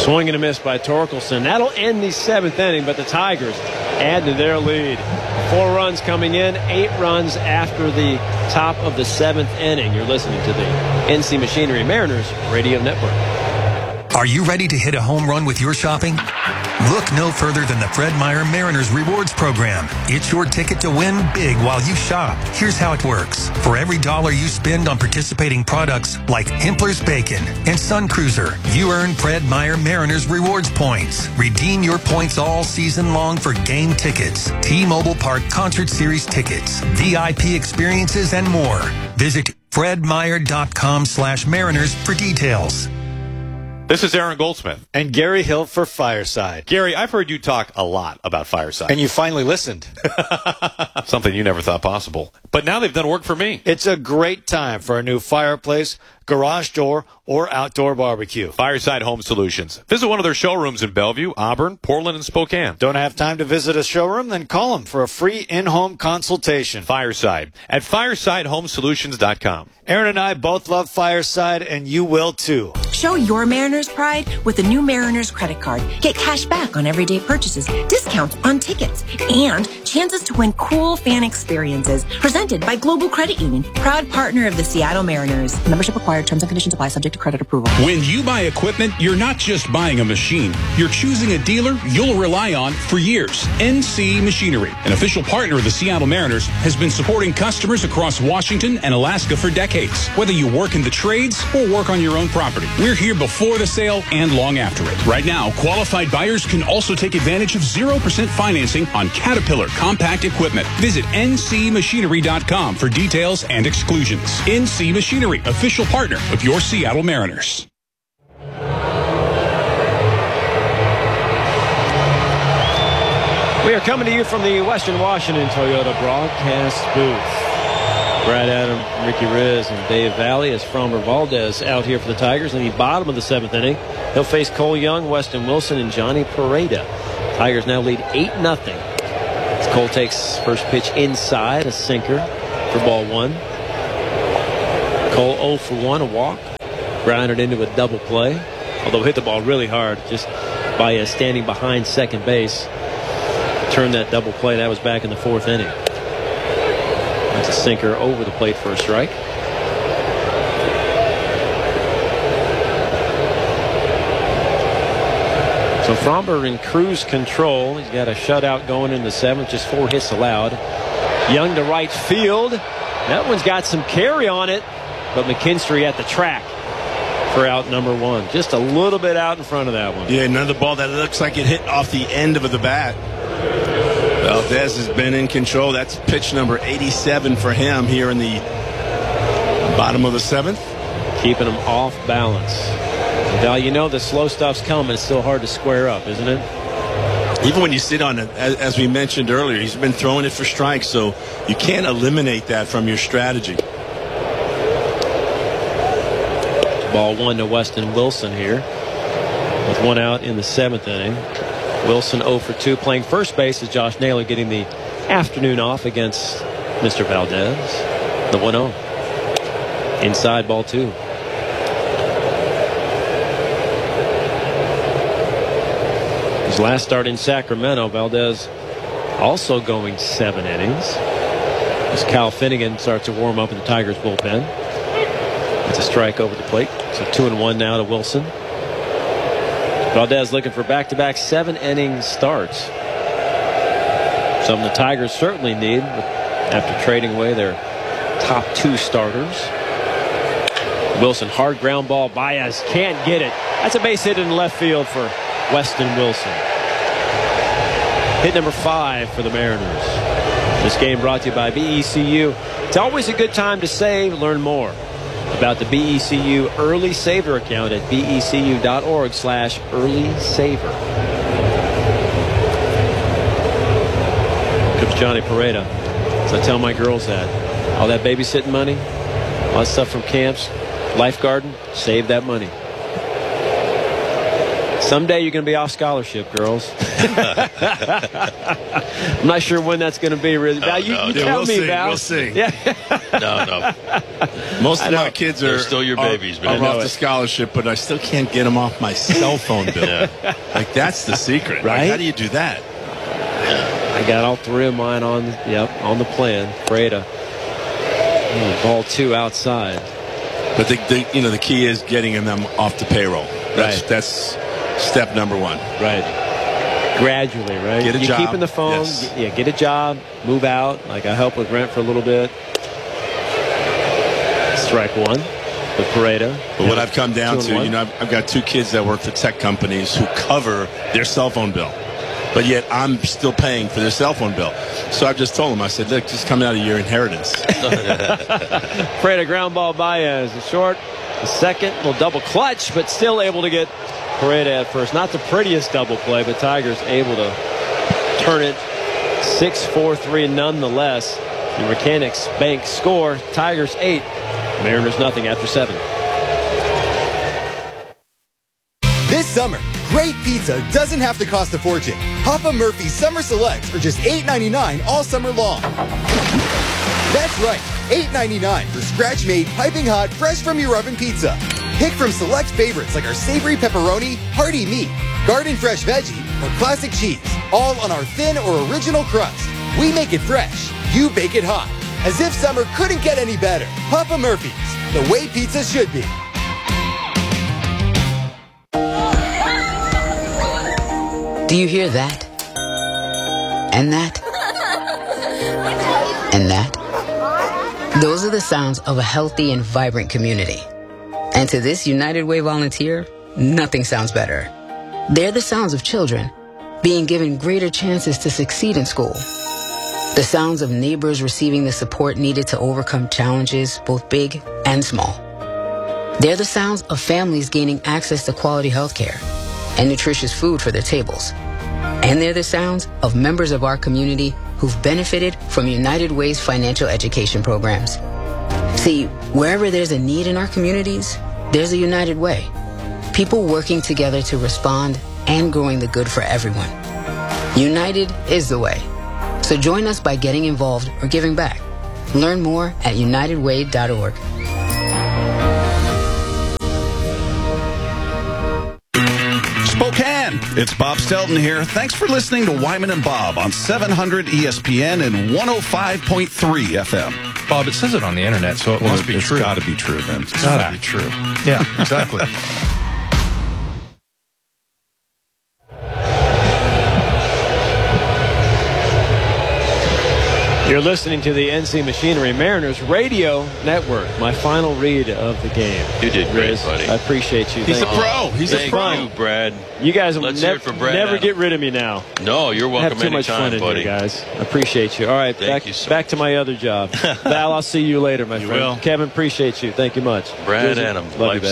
Swing and a miss by Torkelson. That'll end the seventh inning, but the Tigers add to their lead. 4 runs coming in, 8 runs after the top of the seventh inning. You're listening to the NC Machinery Mariners Radio Network. Are you ready to hit a home run with your shopping? Look no further than the Fred Meyer Mariners Rewards Program. It's your ticket to win big while you shop. Here's how it works. For every $1 you spend on participating products like Hempler's Bacon and Sun Cruiser, you earn Fred Meyer Mariners Rewards points. Redeem your points all season long for game tickets, T-Mobile Park Concert Series tickets, VIP experiences, and more. Visit fredmeyer.com/Mariners for details. This is Aaron Goldsmith. And Gary Hill for Fireside. Gary, I've heard you talk a lot about Fireside. And you finally listened. Something you never thought possible. But now they've done work for me. It's a great time for a new fireplace, garage door, or outdoor barbecue. Fireside Home Solutions. Visit one of their showrooms in Bellevue, Auburn, Portland, and Spokane. Don't have time to visit a showroom? Then call them for a free in-home consultation. Fireside at firesidehomesolutions.com. Aaron and I both love Fireside, and you will too. Show your Mariners pride with the new Mariners credit card. Get cash back on everyday purchases, discounts on tickets, and chances to win cool fan experiences. Presented by Global Credit Union, proud partner of the Seattle Mariners. Membership required. Terms and conditions apply. Subject to credit approval. When you buy equipment, you're not just buying a machine. You're choosing a dealer you'll rely on for years. NC Machinery, an official partner of the Seattle Mariners, has been supporting customers across Washington and Alaska for decades. Whether you work in the trades or work on your own property, we're here before the sale and long after it. Right now, qualified buyers can also take advantage of 0% financing on Caterpillar compact equipment. Visit ncmachinery.com for details and exclusions. NC Machinery, official partner of your Seattle Mariners. We are coming to you from the Western Washington Toyota broadcast booth. Brad Adam, Ricky Riz, and Dave Valley as Framber Valdez out here for the Tigers in the bottom of the seventh inning. He'll face Cole Young, Weston Wilson, and Johnny Pareda. Tigers now lead 8-0. As Cole takes first pitch inside, a sinker for ball 1. Cole 0 for 1, a walk. Grounded into a double play, although hit the ball really hard just by standing behind second base. Turned that double play. That was back in the 4th inning. That's a sinker over the plate for a strike. So Framber in cruise control. He's got a shutout going in the 7th, just 4 hits allowed. Young to right field. That one's got some carry on it, but McKinstry at the track for out number 1. Just a little bit out in front of that one. Yeah, another ball that looks like it hit off the end of the bat. Valdez has been in control. That's pitch number 87 for him here in the bottom of the 7th. Keeping him off balance. Now, you know the slow stuff's coming. It's still hard to square up, isn't it? Even when you sit on it, as we mentioned earlier, he's been throwing it for strikes, so you can't eliminate that from your strategy. Ball 1 to Weston Wilson here with 1 out in the 7th inning. Wilson 0 for 2 playing first base as Josh Naylor getting the afternoon off against Mr. Valdez. The 1-0. Inside, ball 2. His last start in Sacramento, Valdez also going 7 innings. As Kyle Finnegan starts to warm up in the Tigers bullpen. It's a strike over the plate. So 2-1 now to Wilson. Valdez looking for back-to-back 7-inning starts. Something the Tigers certainly need after trading away their top 2 starters. Wilson, hard ground ball. Baez can't get it. That's a base hit in left field for Weston Wilson. Hit number 5 for the Mariners. This game brought to you by BECU. It's always a good time to save. Learn more about the BECU Early Saver account at becu.org/early saver. Comes Johnny Pareda. So I tell my girls that. All that babysitting money, all that stuff from camps, lifeguarding, save that money. Someday you're going to be off scholarship, girls. I'm not sure when that's going to be. Really, Val, you tell me, Val. We'll see. Yeah. No. Most of my kids They're still your babies, man. are off the scholarship, but I still can't get them off my cell phone bill. Yeah. Like, that's the secret. Right? Like, how do you do that? I got all 3 of mine on the plan. Breda. Ball 2 outside. But the key is getting them off the payroll. That's step number 1. Right. Gradually, right? Get a job. Keeping the phone. Yes. Get a job. Move out. Like I help with rent for a little bit. Strike 1 with Pareda. But what I've come down to, I've got 2 kids that work for tech companies who cover their cell phone bill. But yet I'm still paying for their cell phone bill. So I've just told them, I said, look, just come out of your inheritance. Pareda ground ball Baez. The short. The second will double clutch, but still able to get Pareda at first. Not the prettiest double play, but Tigers able to turn it 6-4-3 nonetheless. The Mechanics Bank score. Tigers 8. Mariners nothing after 7. This summer, great pizza doesn't have to cost a fortune. Papa Murphy's Summer Selects are just $8.99 all summer long. That's right, $8.99 for scratch-made, piping hot, fresh from your oven pizza. Pick from select favorites like our savory pepperoni, hearty meat, garden fresh veggie, or classic cheese, all on our thin or original crust. We make it fresh, you bake it hot. As if summer couldn't get any better. Papa Murphy's, the way pizza should be. Do you hear that? And that? And that? Those are the sounds of a healthy and vibrant community. And to this United Way volunteer, nothing sounds better. They're the sounds of children being given greater chances to succeed in school. The sounds of neighbors receiving the support needed to overcome challenges, both big and small. They're the sounds of families gaining access to quality health care and nutritious food for their tables. And they're the sounds of members of our community who've benefited from United Way's financial education programs. See, wherever there's a need in our communities, there's a United Way. People working together to respond and growing the good for everyone. United is the way. So join us by getting involved or giving back. Learn more at unitedway.org. Spokane, it's Bob Stelton here. Thanks for listening to Wyman and Bob on 700 ESPN and 105.3 FM. Bob, it says it on the internet, so it must be true. It's got to be true, then. It's got to be true. Yeah, exactly. You're listening to the NC Machinery Mariners Radio Network. My final read of the game. You did great, Riz, buddy. I appreciate you. He's a pro. He's a pro. Thank you, Brad. You guys will Let's hear it for Brad never Adam. get rid of me now. No, you're welcome I have too much anytime, fun in buddy. here, guys. I appreciate you. All right, Thank you so back to my other job. Val, I'll see you later, my friend. will. Kevin, appreciate you. Thank you much. Brad Drizzy, Adam, love you, life's babe.